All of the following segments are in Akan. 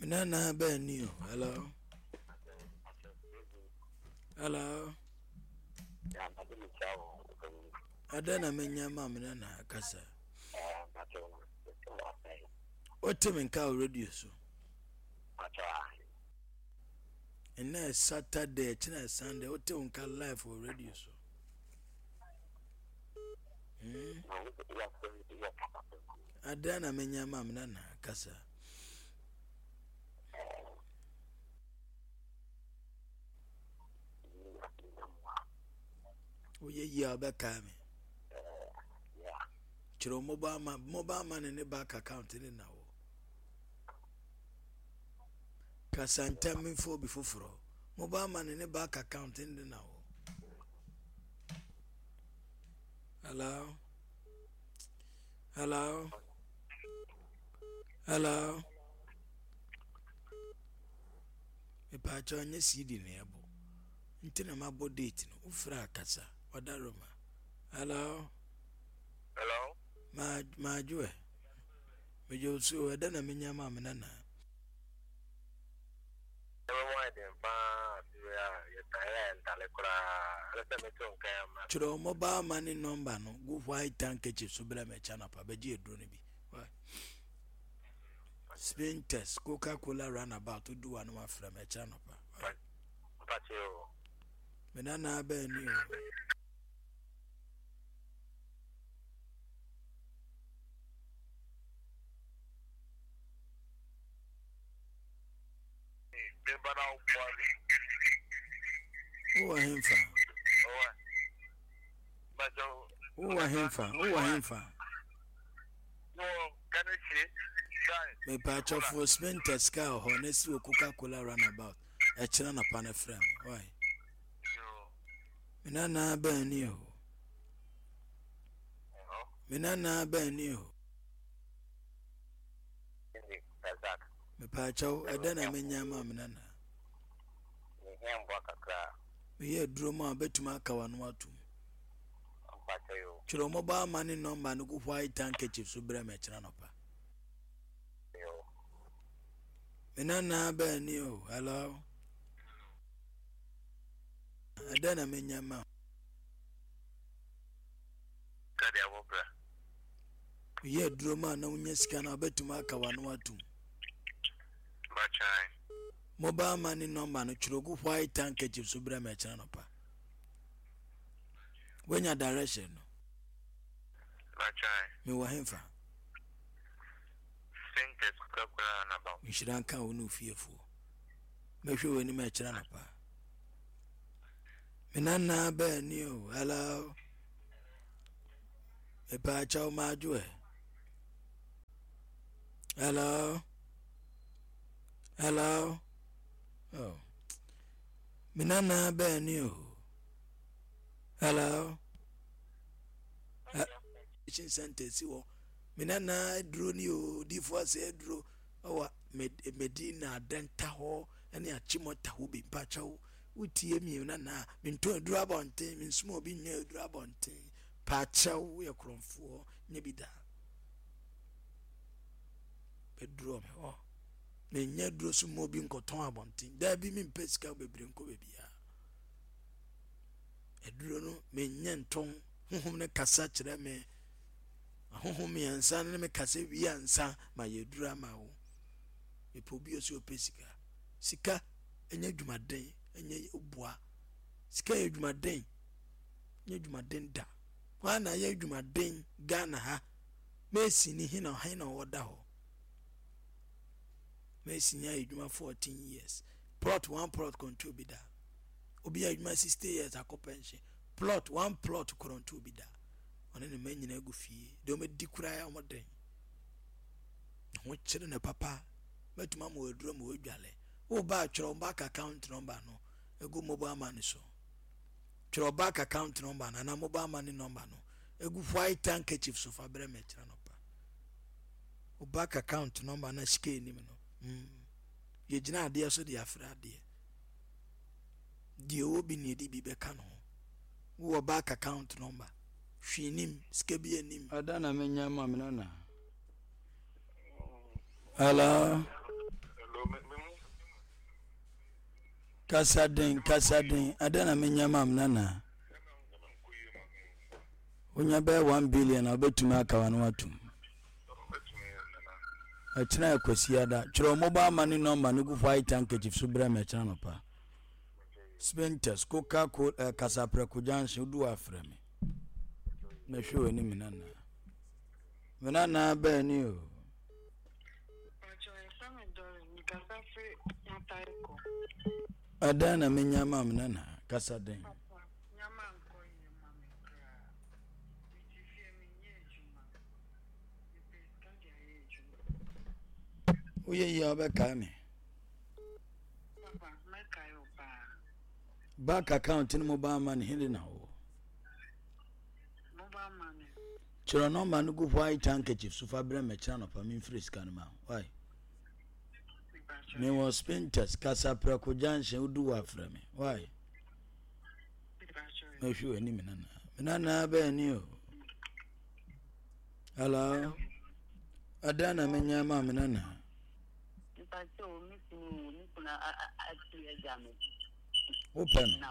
Nana Benio, hello. Hello. Adana menya mama na kasa. Otim nka radio so. And na Saturday, China Sunday, otim nka live for radio so. Adana menya mama na kasa. Oye ya beka me. Chiro mobile man in the back account in now. Kasanta me for before. Mobile man in the back account in the now. Hello. Hello. Hello. Me pa cho anya CD ne ebo. Ntina mabo date no ufra kasa. Wadaroma. Hello. Hello. Ma jue. Me jo so eda na menya ma me nana. Chiro mobile money number no go white tank so bra me chana pa beji edro ne bi. Why? Spin test Coca-Cola runabout to do one from a channel pa. Me nana be ni o. Who are him for? Who are him for? Who are him for? Me patch of for spin test car honestly Coca-Cola runabout. A channel upon a frame. Why? Me nana be ni o. Me nana be ni o. Me pacho edana menya ma me nana. Me ye droma betuma ka wanu atum. Chiro mobile money number no go white handkerchief so bra me chira no pa. Me nana be ni o. Hello. Edana menya ma. Me ye droma na unya sika na betuma ka wanu atum. Mobile money number no chirogu white handkerchief so bra me chana no pa. When your direction no. Me wa hemfa. Me shiranka wonu fiefo. Me hwe wani me chana no pa. Me nana be ni o. Hello. E pa cha ma jwe. Hello. Hello. Oh. Minana Benio. Hello. Sentence. Minana drew you, divorce drew. Oh, Medina Dentaho, and a chimota who be pacho. Would tear me, Nana, into a drab on team, in small being near drab on team. Pacho, we are crom for, Nebida. Bedroom, oh. Me nya dro so mo bi nkoton abontin da bi mi mpesika bebre nko bebia edro no me nya nton honhom ne kasa kire me honhom yansa ne me kasa wi yansa ma yedura ma wo e po bi osi opesika sika enya dwumaden enya obua sika edwumaden nya dwumaden da wana ya dwumaden Ghana ha mesi ni hina woda ho Messinia iduma 14 years. Plot one plot control be that. Obi iduma 60 years a pension. Plot one plot control be that. On any men in a goofy. Don't make decry on what day. What children a papa. But mamma will drum with jolly. Oh, back your back account number no. A good mobile money so. Your back account number and a mobile money number no. A good white handkerchief so far bremetanopa. Oh, back account number na scale no. Ye jina ade so de afra ade de obi ne di bi beka no wo back account number hwinim skebi anim adana menya ma menana hello Hello Kasadin. Adana menyama mnana. Unya be 1 billion obetumi akawa no atum. Achina ekwesiada. Chiro mobile money number no go fight handkerchief so bra me achina no pa. Spenters Coca-Cola Casapreco Junction do afre me. Na show any minana. Minana be ni o. Adana menyama mnana Kasadin. Oye ya be ka me. Bank account in mobile money hindi na o. Mobile money. Chiro no man go white handkerchief so fa bra me chana pa me free scan ma. Why? Me was Spinters Casapreco Junction udu afre me. Why? No show any minana. Minana be ni o. Hello. Adana menyama minana. Open.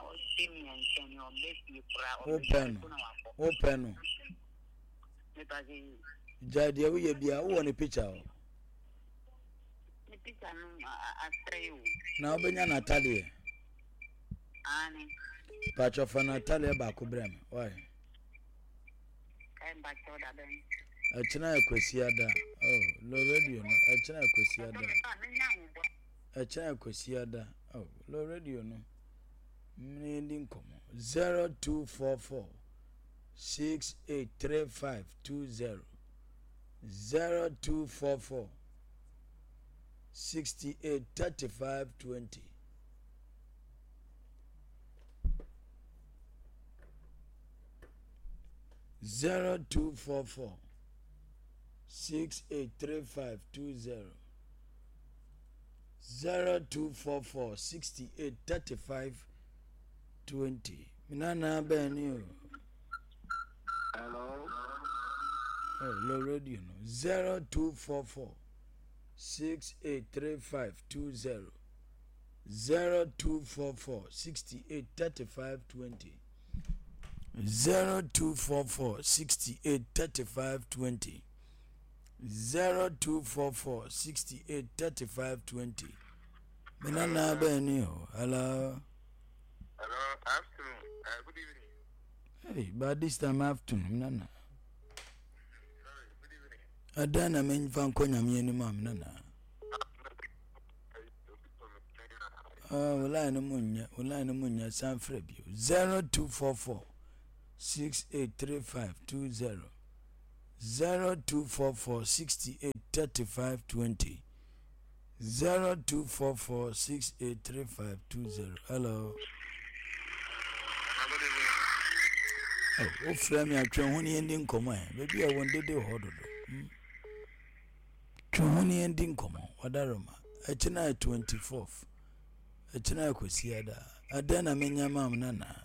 Jadi awu ye bia wo ne picture. Na obenya Natalie. Ani. Pacho fa Natalie ba ko brem. Why? Kai ba choda ben. Achina ekwesiada. Oh, low radio no. Achina ekwesiada. Achina ekwesiada. Oh, low radio no. Mnending komo 0244 683520 0244 683520 0244 683520 0244 683520 Minana Benio. Hello. Oh, low radio no. 0244 683520 0244 683520 0244 683520 0244 683520 Minana Benio. Hello. Hello. Afternoon. Good evening. Hey, but this time afternoon, Nana. Sorry. Good evening. Adana men fan konya mi ni mam Nana. Wala no munya san frebio 0244 683520 0244 683520 0244 683520 Hello. Oh, frame ya twehuni ending komo e. Baby I want dey hodo do. Twehuni ending komo wadaroma. Echina 24th. Echina kwesiada. Adana menyama mnana.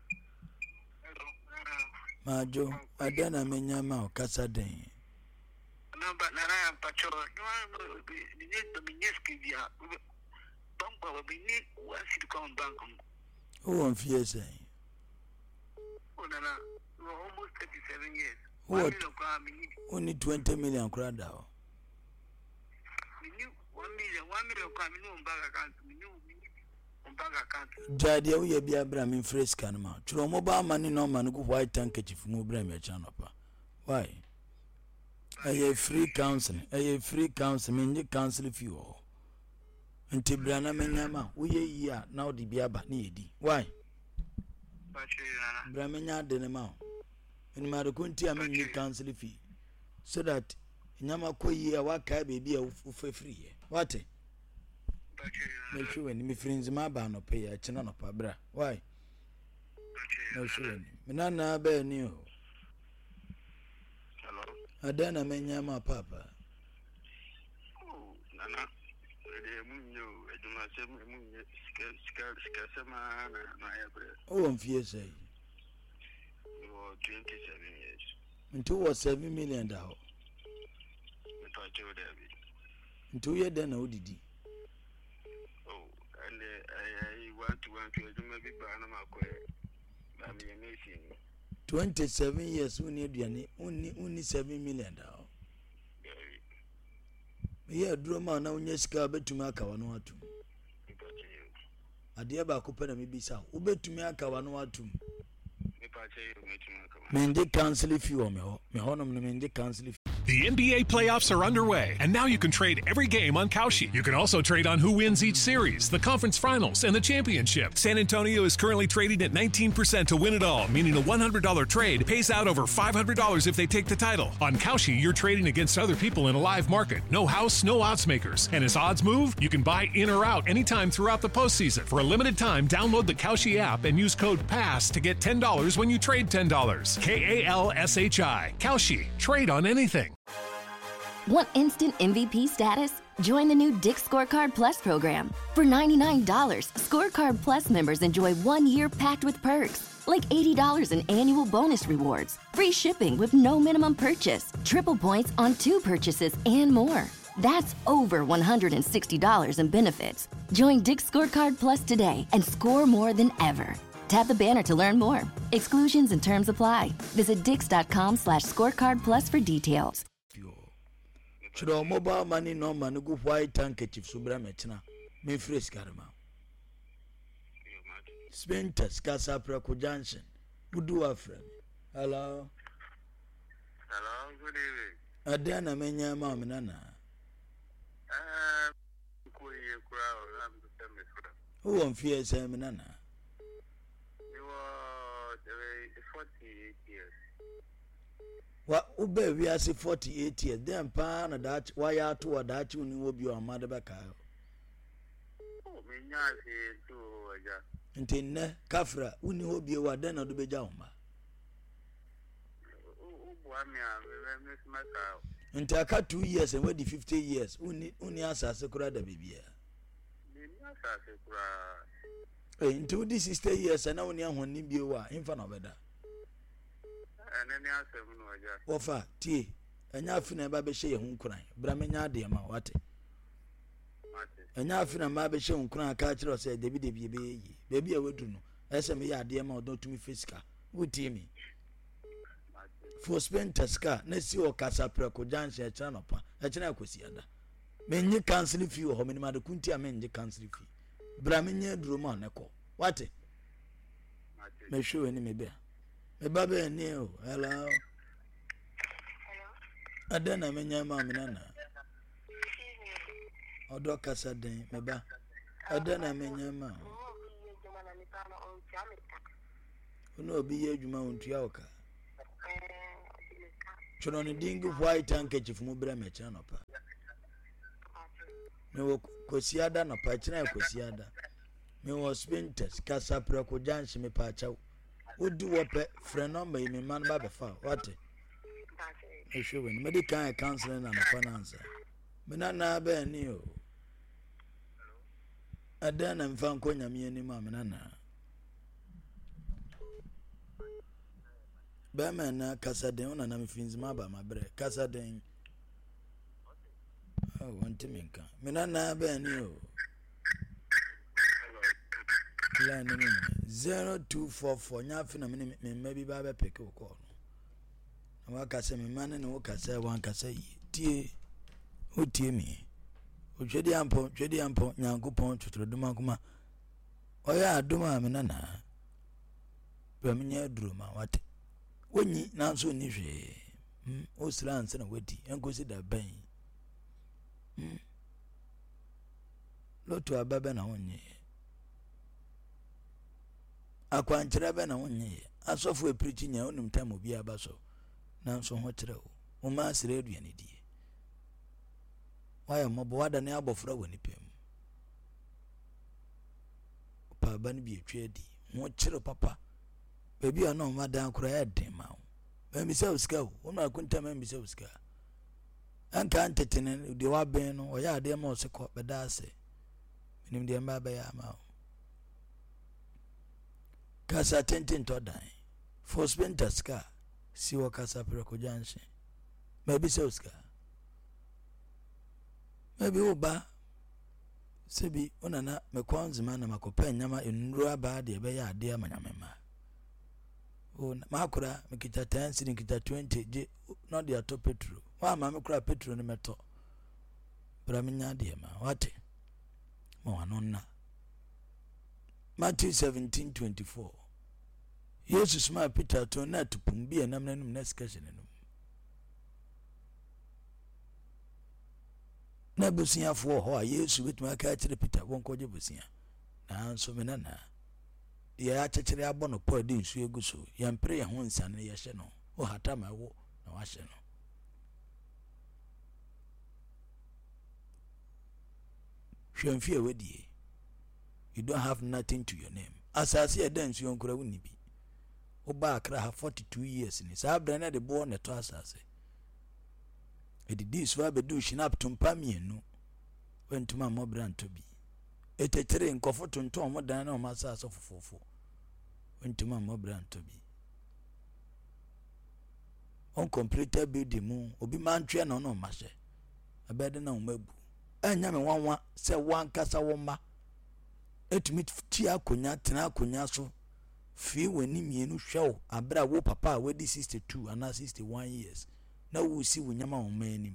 Majo, adana menyama Kasadin. Number nana pacho. No, we need to be near bank will be need one city come bank. Who on fear say? Oh, Nana, we're almost 37 years. What? Only 20 million crowd. We knew 1 million coming on bank account. We knew on bank account. Jadi we be Abraham in fresh canma. Churo mobile money no man go white handkerchief mu Abraham ya channel pa. Why? A free counseling. A free counseling me counsel fee o. Nti brana menyama wo ye yi a na odi bia ba na edi. Why? Bramenya de ne ma. Eni ma de kunti a me counsel fee. So that nyama koyi a waka baby a ufe free. What? No sure when me friends ma ba no pay a china no pa bra. Why? No sure. Me na be ni o. Hello. Adana menyama papa. Oh, Nana. Munyo, eduma se munyo ska sama na ebre. Oh, on fear say. You are 27 years. Into was 7 million dollars. Into ye then odidi. Oh, and I maybe Banama Quay. I mean, 27 years, only 7 million. Yeah, drama now, yes, Cabot to Macawano. A dear Bacopena may be so. Ubet to Macawano. Mende cancel if you are me honor Mende cancel if The NBA playoffs are underway, and now you can trade every game on Kalshi. You can also trade on who wins each series, the conference finals, and the championship. San Antonio is currently trading at 19% to win it all, meaning a $100 trade pays out over $500 if they take the title. On Kalshi, you're trading against other people in a live market. No house, no odds makers. And as odds move, you can buy in or out anytime throughout the postseason. For a limited time, download the Kalshi app and use code PASS to get $10 when you trade $10. KALSHI. Kalshi. Trade on anything. Want instant MVP status? Join the new Dick's Scorecard Plus program. For $99, Scorecard Plus members enjoy 1 year packed with perks, like $80 in annual bonus rewards, free shipping with no minimum purchase, triple points on 2 purchases, and more. That's over $160 in benefits. Join Dick's Scorecard Plus today and score more than ever. Tap the banner to learn more. Exclusions and terms apply. Visit dix.com/scorecard plus for details. Should mobile money no man go white handkerchief subra metina me fresh karma Spintas Casa Praco Junction Budu Afrem. Hello, good evening. Adana menya mama nana who on fear say nana You are 48 years. What ube we are 48 years then pa na that why are to a that you will be your mother back Oh, me nyase to aja. Ntenne kafra uni obi wa den na do beja homa nti aka 2 years and we 50 years uni asase kura da bibia Asase kura nti udi 60 years na uni ahonni bio a imfa na obeda eneni asem no aja ofa tie enya afina ba be hye ye hunkuran bra menya ade ma wate enya afina ma be hye hunkuran aka kire o say debi be yi bebi a wedu no ese me ya ade ma odon tumi fisika wuti mi for spend taska na si o kasa preko junction e chana pa e chana akosi ada menye cancel fee o me ma de kunti a menye cancel fee bra menye duro ma ne ko wate me show ni me be me baba ni o hello adana menye ma me nana odo kasa den me ba adana menye ma ono obi ye adwuma ontua oka chono ni dingu white handkerchief mu bra me chana no pa me wo kosiada no pa chana kosiada me wo spintes kasa preko janshi me pa chaw odi wo pe friend number me man ba be fa what e show when medical counseling and finance me na be ni o adana mfa nkonya me ni ma me na Bama na kasade ona na mfinzima ba mabre kasade oh wanti minka mina na ba ni o la ni 0244 nya afina me mabi ba ba pick call na wa kase me mane ne wo kase wan kase yi tie o tie mi o twedi ampo nyankopon twotroduma kuma oya aduma mina na ba minya duruma wate wonyi nanso ni hwe o sira anse na wadi enkosi da ban lotu ababa na wonyi akwankyera ba na wonyi asofo eprichi nya onum tam obi abaso nanso ho kyerɛ o ma asira aduane die waya mobo wada ne abofra woni pem pa ba ne bi etwa di ho kyerɛ papa baby I know madam cry dem ma o me say uska o na kunta me say uska anka antetene de wa ben no o ya de ma o se ko beda ase minim de mba ba ya ma o kasa tenten to dan for spentaska si o kasa preko junction maybe say uska maybe o ba sebi onana me kwanzima na makopa nyama enuru aba de be ya ade amanyamema o makura me kita 10 cedi kita 20 je no de ato petrol wa ma me kura petrol ne meto bra me nya de ma wate mo wanonna Matthew 17:24 Jesus ma Peter to na tupumbi enam nanum na skashin enum na busia fo ho a Yesu bituma ka kire Peter wonko je busia na nso me na ya akekere abono po de nsu eguso ya mpre ya ho nsa ne ya hye no o hata ma wo na wa hye no hwemfie wedie. You don't have nothing to your name. Asasi eda nsu yonkura woni bi. Oba akra ha 42 years ni. Sa abra na de bo na to asase. Edidi so abedu shinap tumpa mienu. Wentuma mobra ntobi. Etetere nkofo tonton mo dan na o masa asofofofo. Wentuma mobra ntobi. On completed building mu obi mantwe na no mahye. Abede na umabu. Anya me wanwa se wankasa wo ma. Etumi ti akonya tena akonya so fi wani mienu hwew abra wo papa wedi 62 ana 61 years na wo si wonyama wo mani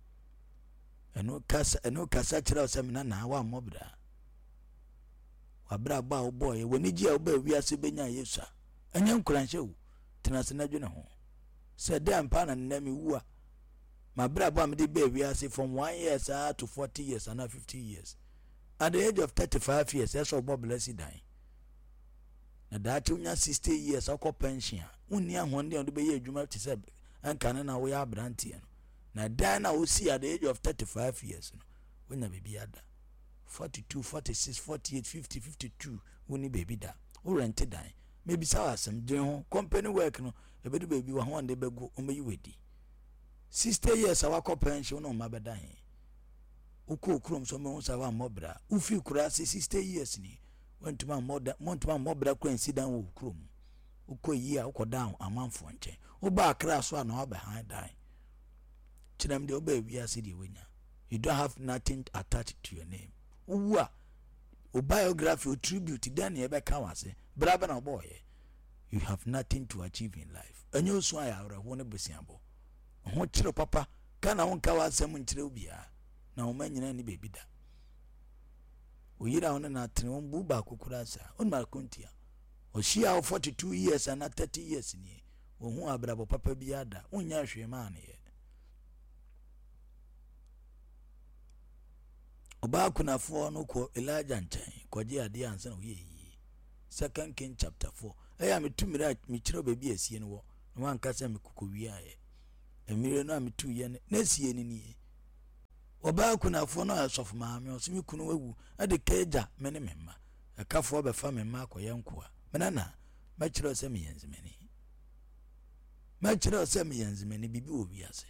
eno kasa kira osamina na wa mobra wabra ba wo boy woni gi a wo ba wiase benya Yesu anya nkuranhye wo tena se na dwene ho se dem pa na nami wu ma bra ba me de ba wiase from 1 year to 40 years and 50 years. At the age of 35 years, that's all Bob Blessy dying. Now that you 60 years, I'll call pension. Only one day on the bay, you might say, and can now we are brantian. Now, Diana will see at the age of 35 years, when the baby had 42, 46, 48, 50, 52, when the baby da, or rented die. Maybe saw some general company work, no, a baby baby one day go on you with 60 years, our call pension on my bed dying. Uko krom so me unsa wa mobra ufi kura 60 years ni went man mobra kran sidan wo krom uko yi a uko down amanfo nche uba akra so na oba han dan chidam de oba wi ase de wenya. You don't have nothing attached to your name. Uwa o biography o tribute dan e be kan wase braba na boy. You have nothing to achieve in life. Enyo so ayawre ho ne besiabo ho kire papa kana wonka wasem nkire obia na o manyina ni baby da o yira on na tene on bu ba kokura sa on ma kontia o shia 42 years and 30 years ni o hu abrabo papa bi ada onya hwe ma na ye o ba kuna fo no ko Elijah nchen ko je ade ansa na o ye yi 2 King chapter 4 eya metumira mi kiro baby asie no wo no anka se me kokowi aye emire no ametu ye na sie ni oba kuna fo no asof maame osimi kunu wawu ade keja mene memma akafo be fa memma akoye nkoa menana machiro se miyenzimeni bibi obi ase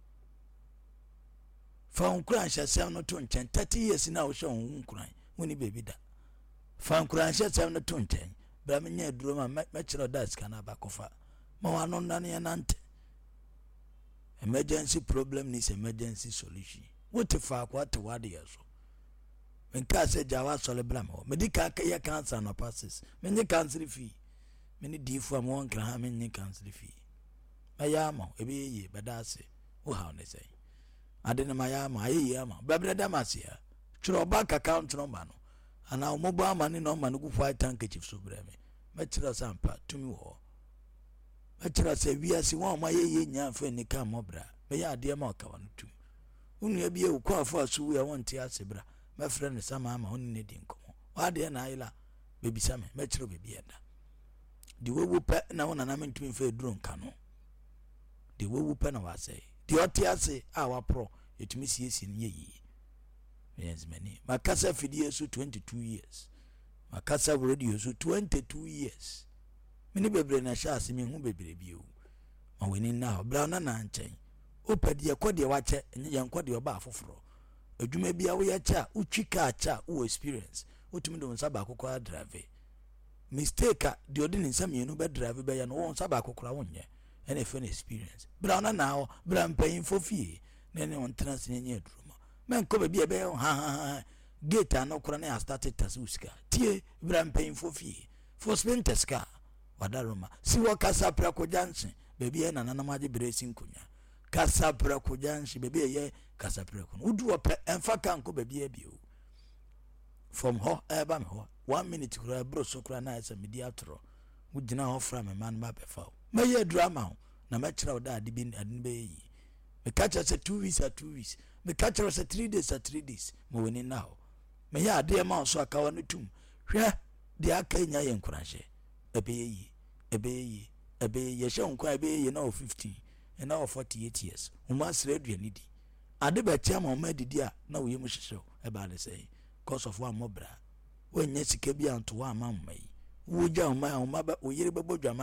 fa onkran hyasem no to nchen 30 years na wo hwe onkran woni bebi da fa onkran hyasem no to nchen bra menya duro ma machiro das kana bakofa ma wano nane ya nante. Emergency problem needs emergency solution. What the fuck what yeso when ka se jawa solebram ho medical ya cancer no passes menye cancer fee many difu am won kra menye cancer fee mayama ebe ye badase wo ha ne say ade ne mayama ayi ama babreda masia chiro bank account number no ana mobile money number no ku fight tank chief so breme me chiro sampa tumi wo me chiro se wiase won ma ye nya fa ni ka mobra me ya ade ma ka wonu tu unu ebie ukwa afọ asu ya wonte asebra my friend sama ama honi ne di nkomo wa de na ayila bebi same me chiro bebi eda di wewu pe na wona na mentumi fa eduro nka no di wewu pe na wa say di oti ase a wa pro etumi siesie ne yi yes many makasa fidie so 22 years makasa radio so 22 years mini bebre na sha ase mi hu bebre bi o ma weni na bra na na nchen opadi ekode wache enye yankode oba afoforo adwuma bia wo ya cha utwika cha wo experience utumi do nsa ba kokora drive mistake de odi nsam yenu be drive be ya no wo nsa ba kokora wonye ene fe experience bra na ho bra mpan fofie ne on trans nye adruma men ko be bia be ha gate ano kora na started tasuska tie bra mpanyimfo fie for spenters car wadaroma si wo kasa prako junction baby na nanam age bracing kunya kasa prako junction baby ye kasa prako udu wo emfa kanko baby e bio from ho eba me ho 1 minute kura bro so kura na esa media tro wugina ho fra me man ba befa me ye drama ho na me kira oda ade bi ade be yi me catch us 2 weeks at 2 weeks me catch us 3 days at 3 days mo woni now me ya ade ma so aka wonu tum hwe de aka nya ye nkuraje ebe yi ye she nkwa ebe yi na 15 and now 48 years uma sre aduani di ade ba tia ma ma didi a na wo yemu hyehyɛ e ba le say cause of one mobra when nye sika bi anto wa ma mmai wo gya o ma ba o yire bebo dwa